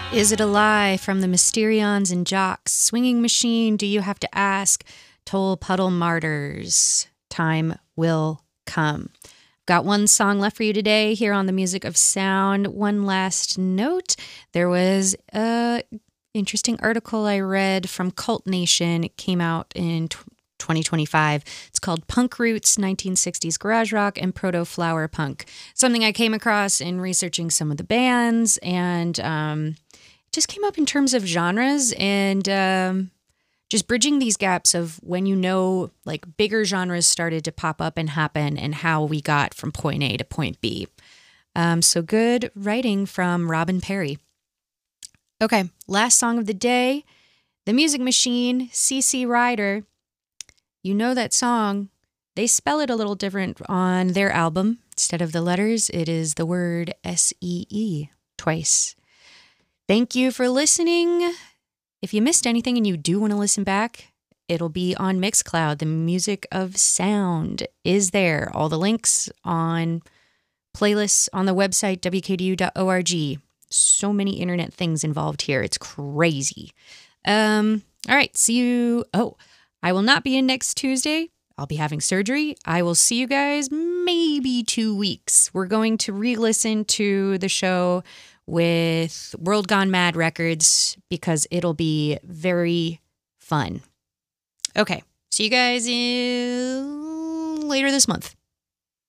Is It a Lie from the Mysterions and Jocks? Swinging Machine, Do You Have to Ask? Toll Puddle Martyrs, Time Will Come. Got one song left for you today here on the Music of Sound. One last note. There was a interesting article I read from Cult Nation. It came out in 2025. It's called Punk Roots, 1960s Garage Rock and Proto-Flower Punk. Something I came across in researching some of the bands, and it just came up in terms of genres and just bridging these gaps of when, like bigger genres started to pop up and happen and how we got from point A to point B. So good writing from Robin Perry. Okay, last song of the day, The Music Machine, CC Rider. You know that song. They spell it a little different on their album. Instead of the letters, it is the word S-E-E twice. Thank you for listening. If you missed anything and you do want to listen back, it'll be on Mixcloud. The Music of Sound is there. All the links on playlists on the website, wkdu.org. So many internet things involved here. It's crazy. All right, see you. Oh, I will not be in next Tuesday. I'll be having surgery. I will see you guys maybe 2 weeks. We're going to re-listen to the show with World Gone Mad Records because it'll be very fun. Okay, see you guys later this month.